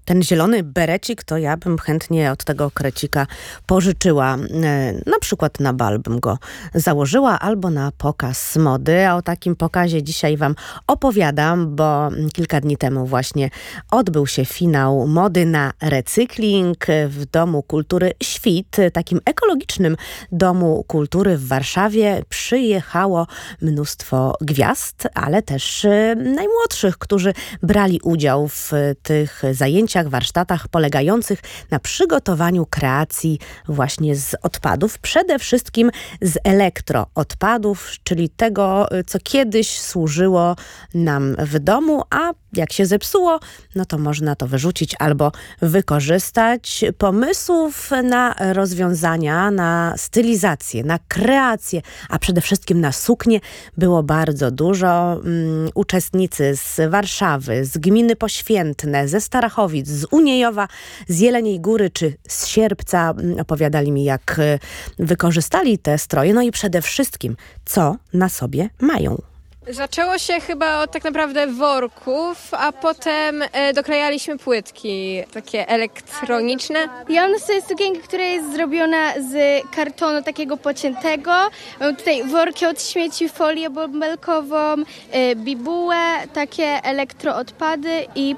Ten zielony berecik to ja bym chętnie od tego krecika pożyczyła. Na przykład na bal bym go założyła albo na pokaz mody. A o takim pokazie dzisiaj wam opowiadam, bo kilka dni temu właśnie odbył się finał mody na recykling w Domu Kultury Świt, takim ekologicznym Domu Kultury w Warszawie. Przyjechało mnóstwo gwiazd, ale też najmłodszych, którzy brali udział w tych zajęciach, warsztatach polegających na przygotowaniu kreacji właśnie z odpadów. Przede wszystkim z elektroodpadów, czyli tego, co kiedyś służyło nam w domu, a jak się zepsuło, no to można to wyrzucić albo wykorzystać. Pomysłów na rozwiązania, na stylizację, na kreację, a przede wszystkim na suknie było bardzo dużo. Uczestnicy z Warszawy, z gminy Poświętne, ze Starachowic, z Uniejowa, z Jeleniej Góry czy z Sierpca opowiadali mi, jak wykorzystali te stroje, no i przede wszystkim, co na sobie mają. Zaczęło się chyba od tak naprawdę worków, a potem doklejaliśmy płytki takie elektroniczne. Ja mam sobie sukienkę, która jest zrobiona z kartonu takiego pociętego. Mam tutaj worki od śmieci, folię bąbelkową, bibułę, takie elektroodpady i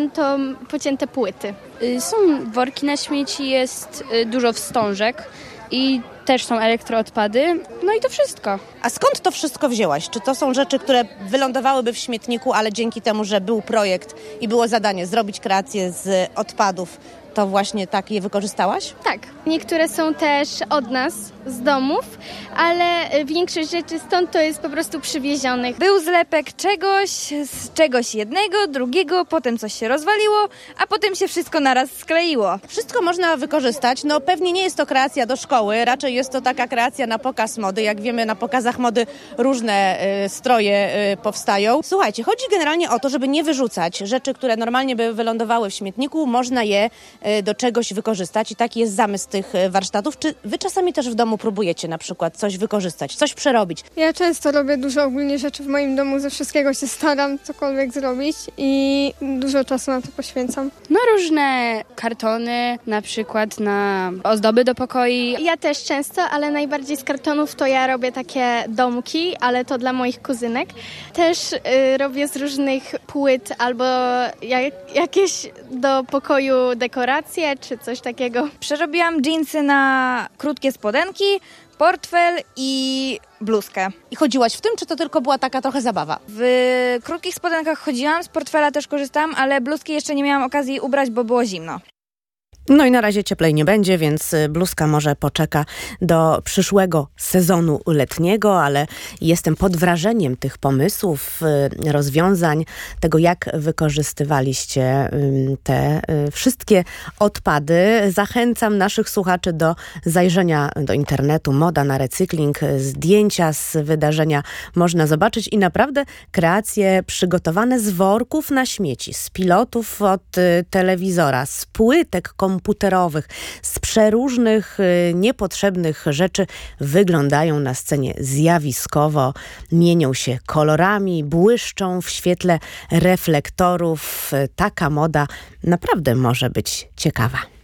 pocięte płyty. Są worki na śmieci, jest dużo wstążek i też są elektroodpady, no i to wszystko. A skąd to wszystko wzięłaś? Czy to są rzeczy, które wylądowałyby w śmietniku, ale dzięki temu, że był projekt i było zadanie zrobić kreację z odpadów, to właśnie tak je wykorzystałaś? Tak. Niektóre są też od nas, z domów, ale większość rzeczy stąd to jest po prostu przywiezionych. Był zlepek czegoś, z czegoś jednego, drugiego, potem coś się rozwaliło, a potem się wszystko naraz skleiło. Wszystko można wykorzystać. No pewnie nie jest to kreacja do szkoły, raczej jest to taka kreacja na pokaz mody. Jak wiemy, na pokazach mody różne stroje powstają. Słuchajcie, chodzi generalnie o to, żeby nie wyrzucać rzeczy, które normalnie by wylądowały w śmietniku, można je do czegoś wykorzystać i taki jest zamysł tych warsztatów. Czy wy czasami też w domu próbujecie na przykład coś wykorzystać, coś przerobić? Ja często robię dużo ogólnie rzeczy w moim domu, ze wszystkiego się staram cokolwiek zrobić i dużo czasu na to poświęcam. No różne kartony, na przykład na ozdoby do pokoi. Ja też często, ale najbardziej z kartonów to ja robię takie domki, ale to dla moich kuzynek. Też robię z różnych płyt albo jakieś do pokoju dekoracje czy coś takiego. Przerobiłam dżinsy na krótkie spodenki, portfel i bluzkę. I chodziłaś w tym, czy to tylko była taka trochę zabawa? W krótkich spodenkach chodziłam, z portfela też korzystam, ale bluzki jeszcze nie miałam okazji ubrać, bo było zimno. No i na razie cieplej nie będzie, więc bluzka może poczeka do przyszłego sezonu letniego, ale jestem pod wrażeniem tych pomysłów, rozwiązań, tego jak wykorzystywaliście te wszystkie odpady. Zachęcam naszych słuchaczy do zajrzenia do internetu, moda na recykling, zdjęcia z wydarzenia można zobaczyć i naprawdę kreacje przygotowane z worków na śmieci, z pilotów od telewizora, z płytek komputerowych, z przeróżnych niepotrzebnych rzeczy wyglądają na scenie zjawiskowo, mienią się kolorami, błyszczą w świetle reflektorów. Taka moda naprawdę może być ciekawa.